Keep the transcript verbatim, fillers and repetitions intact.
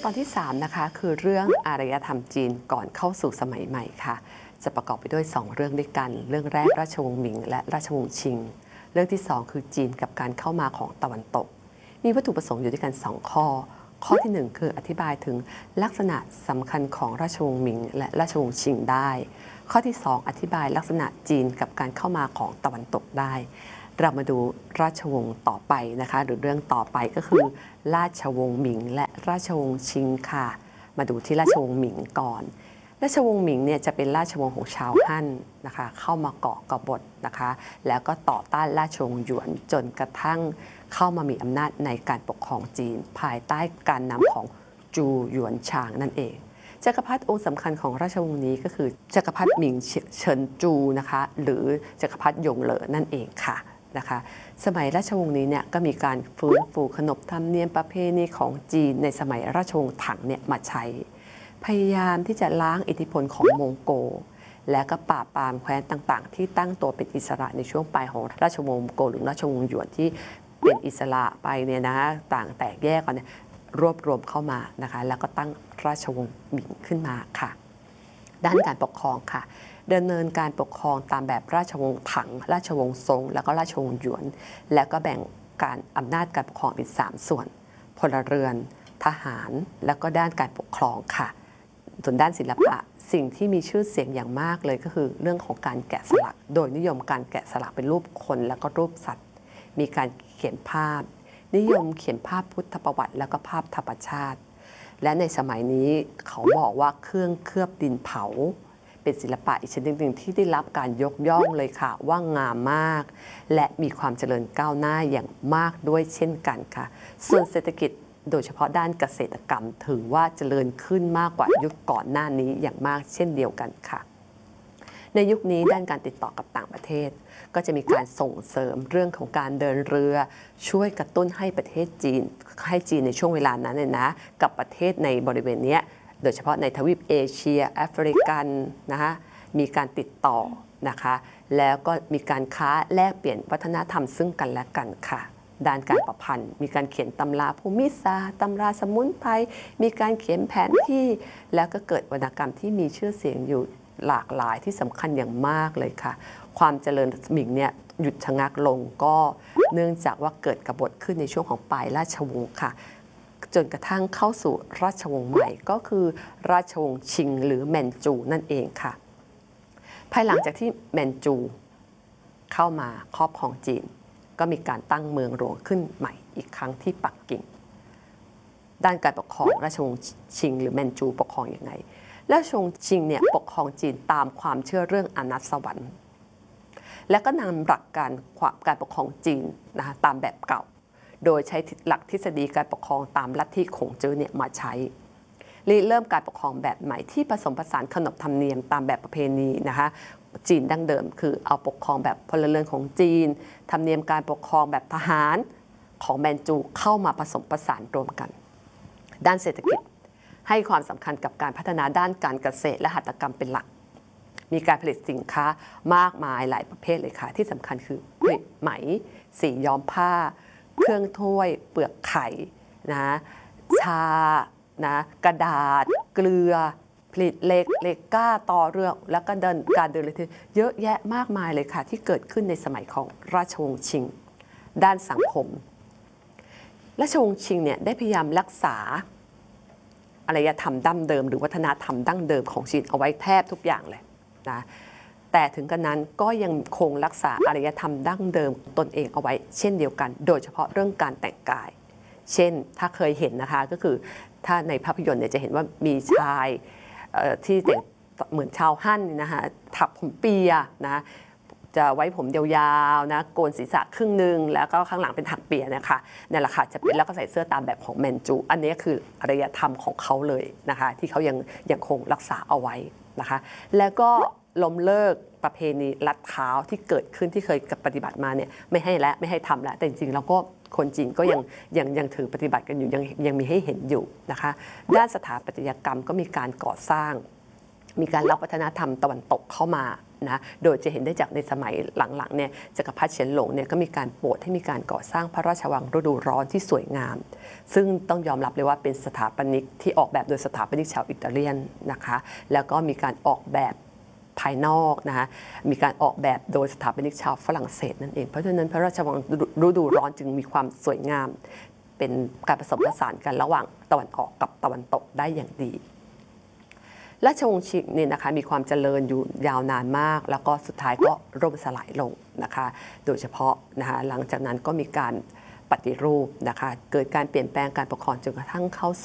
ตอนที่สามนะคะคือเรื่องอารยธรรมจีนก่อนเข้าสู่สมัยใหม่ค่ะจะประกอบไปด้วยสองเรื่องด้วยกันเรื่องแรกราชวงศ์หมิงและราชวงศ์ชิงเรื่องที่สองคือจีนกับการเข้ามาของตะวันตกมีวัตถุประสงค์อยู่ด้วยกันสองข้อข้อที่หนึ่งคืออธิบายถึงลักษณะสำคัญของราชวงศ์หมิงและราชวงศ์ชิงได้ข้อที่สองอธิบายลักษณะจีนกับการเข้ามาของตะวันตกได้เรามาดูราชวงศ์ต่อไปนะคะหรือเรื่องต่อไปก็คือราชวงศ์หมิงและราชวงศ์ชิงค่ะมาดูที่ราชวงศ์หมิงก่อนราชวงศ์หมิงเนี่ยจะเป็นราชวงศ์ของชาวฮั่นนะคะเข้ามาเกาะกบฏนะคะแล้วก็ต่อต้านราชวงศ์หยวนจนกระทั่งเข้ามามีอำนาจในการปกครองจีนภายใต้การนำของจูหยวนชางนั่นเองจักรพรรดิองค์สำคัญของราชวงศ์นี้ก็คือจักรพรรดิหมิงเฉินจูนะคะหรือจักรพรรดิหยงเหลอนั่นเองค่ะนะคะสมัยราชวงศ์นี้เนี่ยก็มีการฟื้นฟูขนบธรรมเนียมประเพณีของจีนในสมัยราชวงศ์ถังเนี่ยมาใช้พยายามที่จะล้างอิทธิพลของมองโกลและก็ปราบปรามแคว้นต่างๆที่ตั้งตัวเป็นอิสระในช่วงปลายของราชวงศ์มองโกลหรือราชวงศ์หยวนที่เป็นอิสระไปเนี่ยนะต่างแตกแยกกันเนี่ยรวบรวมเข้ามานะคะแล้วก็ตั้งราชวงศ์หมิงขึ้นมาค่ะด้านการปกครองค่ะดำเนินการปกครองตามแบบราชวงศ์ถังราชวงศ์ซงแล้วก็ราชวงศ์หยวนแล้วก็แบ่งการอำนาจการปกครองเป็นสามส่วนพลเรือนทหารแล้วก็ด้านการปกครองค่ะส่วนด้านศิลปะสิ่งที่มีชื่อเสียงอย่างมากเลยก็คือเรื่องของการแกะสลักโดยนิยมการแกะสลักเป็นรูปคนแล้วก็รูปสัตว์มีการเขียนภาพนิยมเขียนภาพพุทธประวัติแล้วก็ภาพธรรมชาติและในสมัยนี้เขาบอกว่าเครื่องเคลือบดินเผาเป็นศิลปะอีกชนิดหนึ่งที่ได้รับการยกย่องเลยค่ะว่างามมากและมีความเจริญก้าวหน้าอย่างมากด้วยเช่นกันค่ะส่วนเศรษฐกิจโดยเฉพาะด้านเกษตรกรรมถือว่าเจริญขึ้นมากกว่ายุคก่อนหน้านี้อย่างมากเช่นเดียวกันค่ะในยุคนี้ด้านการติดต่อกับต่างประเทศก็จะมีการส่งเสริมเรื่องของการเดินเรือช่วยกระตุ้นให้ประเทศจีนให้จีนในช่วงเวลานั้นเนี่ยนะกับประเทศในบริเวณนี้โดยเฉพาะในทวีปเอเชียแอฟริกันนะคะมีการติดต่อนะคะแล้วก็มีการค้าแลกเปลี่ยนวัฒนธรรมซึ่งกันและกันค่ะด้านการประพันธ์มีการเขียนตำราภูมิศาสตร์ตำราสมุนไพรมีการเขียนแผนที่แล้วก็เกิดวรรณกรรมที่มีชื่อเสียงอยู่หลากหลายที่สำคัญอย่างมากเลยค่ะความเจริญหมิงเนี่ยหยุดชะงักลงก็เนื่องจากว่าเกิดกบฏขึ้นในช่วงของปลายราชวงศ์ค่ะจนกระทั่งเข้าสู่ราชวงศ์ใหม่ก็คือราชวงศ์ชิงหรือแมนจูนั่นเองค่ะภายหลังจากที่แมนจูเข้ามาครอบครองจีนก็มีการตั้งเมืองหลวงขึ้นใหม่อีกครั้งที่ปักกิ่งด้านการปกครองราชวงศ์ชิงหรือแมนจูปกครองอย่างไรราชวงศ์ชิงเนี่ยปกครองจีนตามความเชื่อเรื่องอนัตสวรรค์และก็นำหลักการการปกครองจีนนะคะตามแบบเก่าโดยใช้หลักทฤษฎีการปกครองตามลัทธิขงเจ๋อเนี่ยมาใช้เริ่มการปกครองแบบใหม่ที่ผสมผสานขนบธรรมเนียมตามแบบประเพณีนะคะจีนดั้งเดิมคือเอาปกครองแบบพลเรือนของจีนธรรมเนียมการปกครองแบบทหารของแมนจูเข้ามาผสมผสานรวมกันด้านเศรษฐกิจให้ความสำคัญกับการพัฒนาด้านการเกษตรและหัตถกรรมเป็นหลักมีการผลิตสินค้ามากมายหลายประเภทเลยค่ะที่สำคัญคือผลิตไหมสีย้อมผ้าเครื่องถ้วยเปลือกไข่นะชานะกระดาษเกลือผลิตเหล็กเหล็กก้าต่อเรือแล้วก็เดินการเดินเรือเยอะแยะมากมายเลยค่ะที่เกิดขึ้นในสมัยของราชวงศ์ชิงด้านสังคมราชวงศ์ชิงเนี่ยได้พยายามรักษาอารยธรรมดั้งเดิมหรือวัฒนธรรมดั้งเดิมของจีนเอาไว้แทบทุกอย่างเลยนะแต่ถึงกระนั้นก็ยังคงรักษาอารยธรรมดั้งเดิมตนเองเอาไว้เช่นเดียวกันโดยเฉพาะเรื่องการแต่งกายเช่นถ้าเคยเห็นนะคะก็คือถ้าในภาพยนตร์เนี่ยจะเห็นว่ามีชายที่แต่งเหมือนชาวฮั่นนะคะถักผมเปียนะจะไว้ผมยาวๆนะโกนศีรษะครึ่งหนึ่งแล้วก็ข้างหลังเป็นถักเปียนะคะนี่แหละค่ะจะเป็นแล้วก็ใส่เสื้อตามแบบของแมนจูอันนี้คืออารยธรรมของเขาเลยนะคะที่เขายังยังคงรักษาเอาไว้นะคะแล้วก็ล้มเลิกประเพณีลัดเท้าที่เกิดขึ้นที่เคยปฏิบัติมาเนี่ยไม่ให้และไม่ให้ทำแล้วแต่จริงๆแล้วก็คนจีนก็ยังยังยังถือปฏิบัติกันอยู่ยังยังมีให้เห็นอยู่นะคะด้านสถาปัตยกรรมก็มีการก่อสร้างมีการรับวัฒนธรรมตะวันตกเข้ามานะโดยจะเห็นได้จากในสมัยหลังๆเนี่ยจักรพรรดิเฉียนหลงเนี่ยก็มีการโปรดให้มีการก่อสร้างพระราชวังฤดูร้อนที่สวยงามซึ่งต้องยอมรับเลยว่าเป็นสถาปนิกที่ออกแบบโดยสถาปนิกชาวอิตาเลียนนะคะแล้วก็มีการออกแบบภายนอกนะคะมีการออกแบบโดยสถาปนิกชาวฝรั่งเศสนั่นเองเพราะฉะนั้นพระราชวังฤดูร้อนจึงมีความสวยงามเป็นการผสมผสานกันระหว่างตะวันออกกับตะวันตกได้อย่างดีราชวงศ์ชิงเนี่ยนะคะมีความเจริญอยู่ยาวนานมากแล้วก็สุดท้ายก็ร่มสลายลงนะคะโดยเฉพาะนะคะหลังจากนั้นก็มีการปฏิรูปนะคะเกิดการเปลี่ยนแปลงการปกครองจนกระทั่งเข้า